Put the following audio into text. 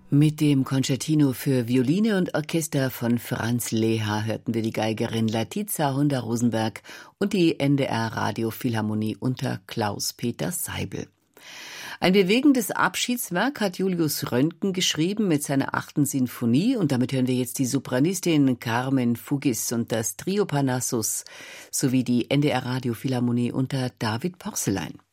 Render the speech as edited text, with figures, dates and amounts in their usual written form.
Mit dem Concertino für Violine und Orchester von Franz Leha hörten wir die Geigerin Latiza Hunter-Rosenberg und die NDR-Radiophilharmonie unter Klaus-Peter Seibel. Ein bewegendes Abschiedswerk hat Julius Röntgen geschrieben mit seiner 8. Sinfonie und damit hören wir jetzt die Sopranistin Carmen Fugis und das Trio Parnassus sowie die NDR-Radiophilharmonie unter David Porcelein.